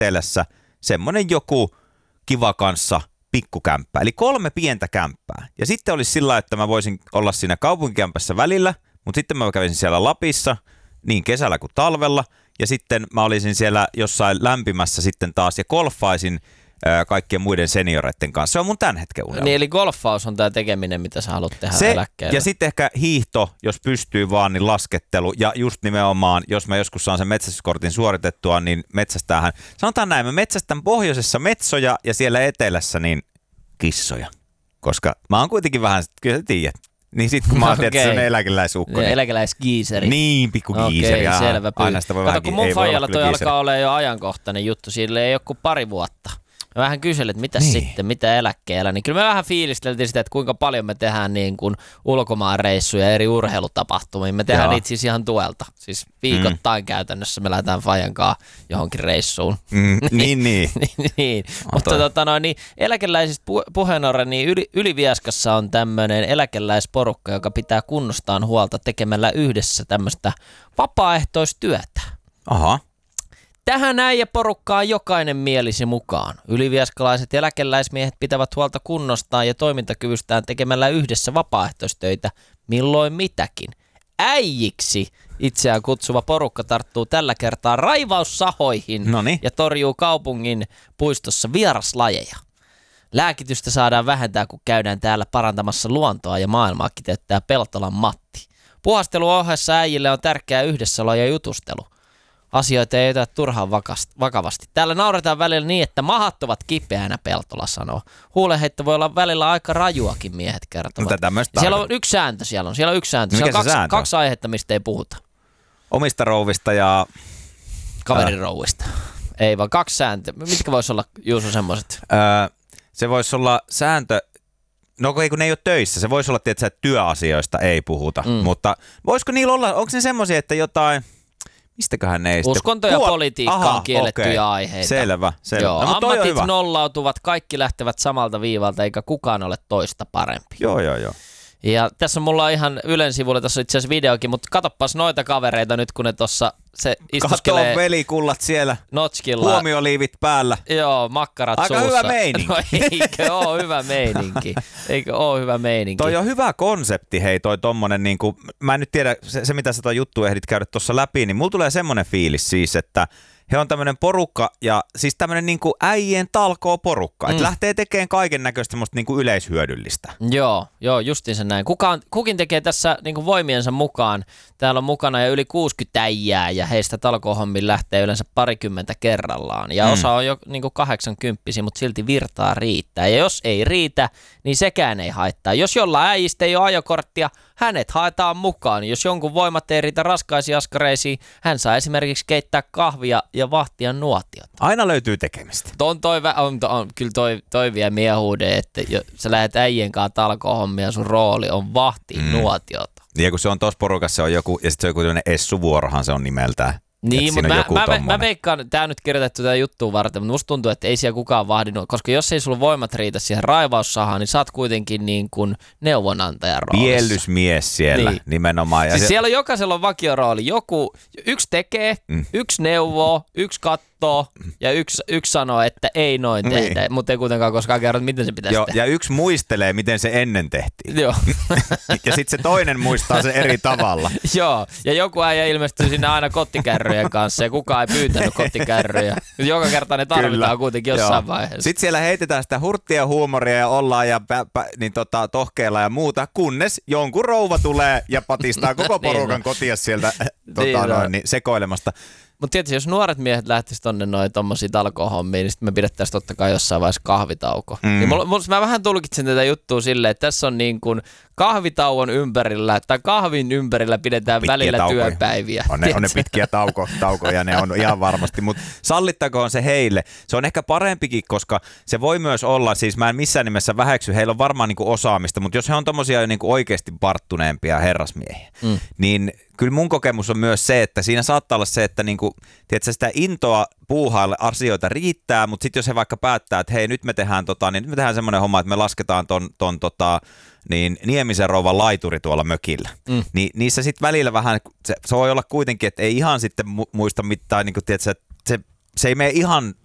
etelässä semmoinen joku kiva kanssa pikkukämppä, eli 3 pientä kämppää. Ja sitten olisi sillä, että mä voisin olla siinä kaupunkikämpässä välillä, mutta sitten mä kävisin siellä Lapissa niin kesällä kuin talvella, ja sitten mä olisin siellä jossain lämpimässä sitten taas ja golfaisin kaikkien muiden senioreiden kanssa. Se on mun tämän hetken unelma. Niin, eli golfaus on tämä tekeminen, mitä sä haluat tehdä eläkkeellä. Ja sitten ehkä hiihto, jos pystyy vaan, niin laskettelu. Ja just nimenomaan, jos mä joskus saan sen metsästyskortin suoritettua, niin metsästäähän. Sanotaan näin, mä metsästän pohjoisessa metsoja ja siellä etelässä niin kissoja. Koska mä oon kuitenkin vähän, kyllä sä tiedät. Niin sit kun mä oon tietysti sellainen eläkeläisukko. Niin eläkeläiskiiseri. Niin, pikku kiiseri. Okei, selvä. Aina sitä voi kato, kun mun faijalla toi alkaa olla jo ajankohtainen juttu. Sille ei ole kuin 2 vuotta. Mä vähän kyselin, että mitä niin. Sitten, mitä eläkkeellä. Niin kyllä me vähän fiilisteltiin sitä, että kuinka paljon me tehdään niin kuin ulkomaanreissuja eri urheilutapahtumiin. Me tehdään niitä siis ihan tuelta. Siis viikoittain käytännössä me lähdetään faijan kanssa johonkin reissuun. Niin. niin. Mutta niin, eläkeläisistä puheen ollen, niin Ylivieskassa on tämmöinen eläkeläisporukka, joka pitää kunnostaan huolta tekemällä yhdessä tämmöistä vapaaehtoistyötä. Aha. Tähän äijäporukkaan jokainen mielisi mukaan. Ylivieskalaiset eläkeläismiehet pitävät huolta kunnostaan ja toimintakyvystään tekemällä yhdessä vapaaehtoistöitä milloin mitäkin. Äijiksi itseään kutsuva porukka tarttuu tällä kertaa raivaussahoihin ja torjuu kaupungin puistossa vieraslajeja. Lääkitystä saadaan vähentää, kun käydään täällä parantamassa luontoa ja maailmaa, kiteyttää Peltolan Matti. Puhastelun ohessa äijille on tärkeää yhdessäolo ja jutustelu. Asioita ei oteta turhaan vakavasti. Täällä nauretaan välillä niin, että mahat ovat kipeänä, Peltola sanoo. Huulenheitto voi olla välillä aika rajuakin, miehet kertovat. Siellä on yksi sääntö. Siellä on kaksi aihetta, mistä ei puhuta. Omista rouvista ja kaverirouvista. Ei vaan 2 sääntöä. Mitkä voisi olla, Juuso, semmoiset? Se voisi olla sääntö. No kun ne ei ole töissä, se voisi olla tietysti, että työasioista ei puhuta. Mutta voisiko niillä olla, onko ne semmoisia, että jotain... Mistäköhän ne ei uskonto ja politiikka on kiellettyjä aiheita. Selvä. Joo, no, ammatit nollautuvat, kaikki lähtevät samalta viivalta, eikä kukaan ole toista parempi. Joo. Ja tässä mulla on ihan Ylen sivulla, tässä on itse asiassa videokin, mutta katoppas noita kavereita nyt, kun ne tossa se istuskelee. Kato velikullat siellä, notskilla. Huomioliivit päällä. Joo, makkarat aika suussa. Hyvä meininki. No eikö oo hyvä meininki. Toi on hyvä konsepti, hei, toi tommonen niinku, mä en nyt tiedä, se mitä sä toi juttu ehdit käydä tuossa läpi, niin mulla tulee semmonen fiilis siis, että he on tämmönen porukka ja siis tämmönen niinku äijien talkoo porukka, että lähtee tekemään kaiken näköistä semmoista niinku yleishyödyllistä. Joo, justiinsa näin. Kukin tekee tässä niinku voimiensa mukaan. Täällä on mukana jo yli 60 äijää ja heistä talkoohommiin lähtee yleensä 20 kerrallaan. Ja osa on jo niinku 80, mutta silti virtaa riittää. Ja jos ei riitä, niin sekään ei haittaa. Jos jollain äijistä ei ole ajokorttia, hänet haetaan mukaan. Jos jonkun voimat ei riitä raskaisiin askareisiin, hän saa esimerkiksi keittää kahvia ja vahtia nuotiota. Aina löytyy tekemistä. Kyllä toi vie miehuuden, että sä lähdet äijien kanssa talkoohommia, sun rooli on vahtia nuotiota. Ja kun se on tuossa porukassa, se on joku, ja sitten se on joku tämmöinen Essuvuorohan se on nimeltään. Niin, mutta mä veikkaan, tää on nyt kirjoitettu tätä juttua varten, mutta musta tuntuu, että ei siellä kukaan vahdinut, koska jos ei sulla voimat riitä siihen raivaussahaan, niin sä oot kuitenkin niin kuin neuvonantajan roolissa. Piellysmies siellä nimenomaan. Ja siis siellä on jokaisella on vakiorooli. Yksi tekee, yksi neuvoo, yksi katsoo ja yksi sanoo, että ei noin tehdä, mutta ei kuitenkaan koskaan kerro, miten se pitäisi tehdä. Ja yksi muistelee, miten se ennen tehtiin. Joo. Ja sitten se toinen muistaa se eri tavalla. Joo, ja joku äijä ilmestyy sinne aina kottikärryjen kanssa ja kukaan ei pyytänyt kottikärryjä. Joka kerta ne tarvitaan kuitenkin jossain vaiheessa. Sitten siellä heitetään sitä hurttia huumoria ja ollaan ja tohkeilla ja muuta, kunnes jonkun rouva tulee ja patistaa koko porukan kotia sieltä sekoilemasta. Mutta tietysti jos nuoret miehet lähtisivät tonne noin tommosia talkoohommiin, niin sitten me pidettäisiin totta kai jossain vaiheessa kahvitauko. Niin mä vähän tulkitsin tätä juttua silleen, että tässä on niin kuin kahvitauon ympärillä, tai kahvin ympärillä pidetään pitkiä välillä taukoja. Työpäiviä. On ne pitkiä taukoja, ne on ihan varmasti, mutta sallittakoon se heille. Se on ehkä parempikin, koska se voi myös olla, siis mä en missään nimessä väheksy, heillä on varmaan niinku osaamista, mutta jos he on tommosia niinku oikeasti parttuneempia herrasmiehiä, niin kyllä mun kokemus on myös se, että siinä saattaa olla se, että niinku, tiedätkö, sitä intoa puuhaille asioita riittää, mutta sitten jos he vaikka päättää, että hei nyt me tehdään, nyt me tehdään semmoinen homma, että me lasketaan ton Niemisen rouvan laituri tuolla mökillä. Niin niissä sitten välillä vähän, se voi olla kuitenkin, että ei ihan sitten muista mitään, niin kuin, tiedätkö, se ei mene ihan